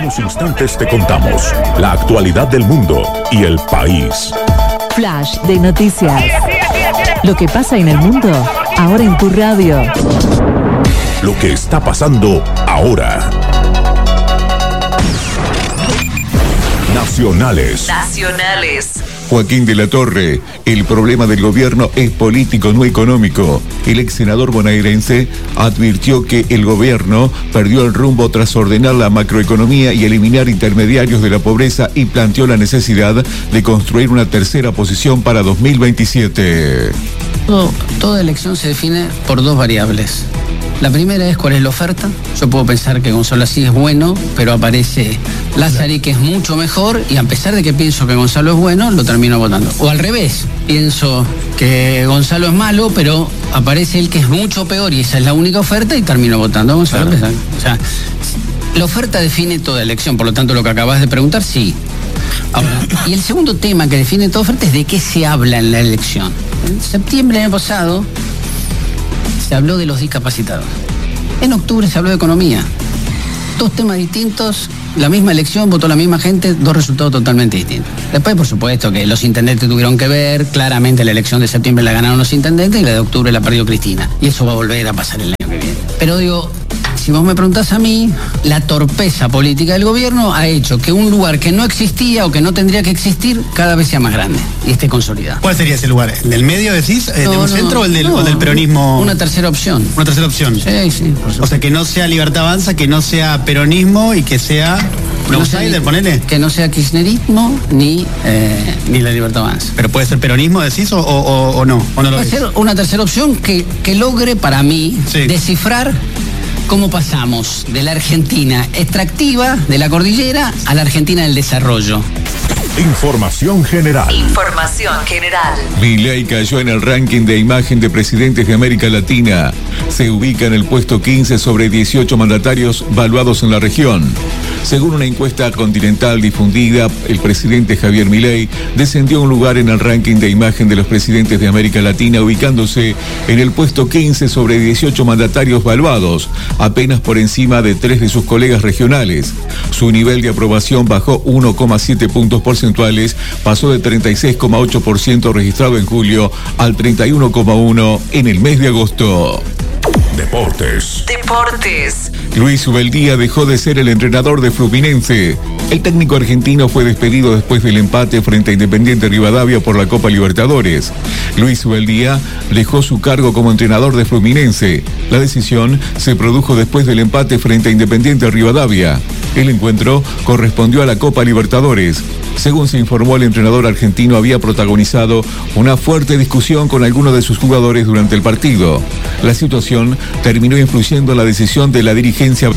unos instantes te contamos la actualidad del mundo y el país. Flash de noticias. Lo que pasa en el mundo, ahora en tu radio. Lo que está pasando ahora. Nacionales. Joaquín de la Torre, el problema del gobierno es político, no económico. El ex senador bonaerense advirtió que el gobierno perdió el rumbo tras ordenar la macroeconomía y eliminar intermediarios de la pobreza y planteó la necesidad de construir una tercera posición para 2027. Toda elección se define por dos variables. La primera es cuál es la oferta. Yo puedo pensar que Gonzalo Asís es bueno, pero aparece Lázari, que es mucho mejor, y a pesar de que pienso que Gonzalo es bueno, lo termino votando. O al revés, pienso que Gonzalo es malo, pero aparece él que es mucho peor y esa es la única oferta y termino votando a Gonzalo. Claro. O sea, la oferta define toda elección, por lo tanto lo que acabas de preguntar, sí. Ahora, y el segundo tema que define toda oferta es de qué se habla en la elección. En septiembre del año pasado se habló de los discapacitados. En octubre se habló de economía. Dos temas distintos, la misma elección, votó la misma gente, dos resultados totalmente distintos. Después, por supuesto, que los intendentes tuvieron que ver, claramente la elección de septiembre la ganaron los intendentes y la de octubre la perdió Cristina. Y eso va a volver a pasar el año que viene. Pero digo, si vos me preguntás a mí, la torpeza política del gobierno ha hecho que un lugar que no existía o que no tendría que existir cada vez sea más grande y esté consolidado. ¿Cuál sería ese lugar? ¿El del medio decís? ¿De un centro o el del peronismo? Una tercera opción. ¿Una tercera opción? Sí, por supuesto. O sea, que no sea Libertad Avanza, que no sea peronismo y que sea un outsider, ponele. Que no sea kirchnerismo ni la Libertad Avanza. ¿Pero puede ser peronismo, decís, o no? ¿O no lo puede ser una tercera opción que logre, para mí, descifrar cómo pasamos de la Argentina extractiva, de la cordillera, a la Argentina del desarrollo. Información general. Milei cayó en el ranking de imagen de presidentes de América Latina. Se ubica en el puesto 15 sobre 18 mandatarios valuados en la región. Según una encuesta continental difundida, el presidente Javier Milei descendió un lugar en el ranking de imagen de los presidentes de América Latina, ubicándose en el puesto 15 sobre 18 mandatarios valuados, apenas por encima de 3 de sus colegas regionales. Su nivel de aprobación bajó 1,7 puntos porcentuales, pasó de 36,8% registrado en julio al 31,1% en el mes de agosto. Deportes. Luis Ubeldía dejó de ser el entrenador de Fluminense. El técnico argentino fue despedido después del empate frente a Independiente Rivadavia por la Copa Libertadores. Luis Ubeldía dejó su cargo como entrenador de Fluminense. La decisión se produjo después del empate frente a Independiente Rivadavia. El encuentro correspondió a la Copa Libertadores. Según se informó, el entrenador argentino había protagonizado una fuerte discusión con algunos de sus jugadores durante el partido. La situación terminó influyendo en la decisión de la dirigencia.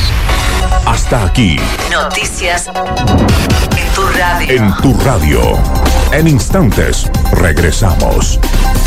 Hasta aquí. Noticias en tu radio. En tu radio. En instantes regresamos.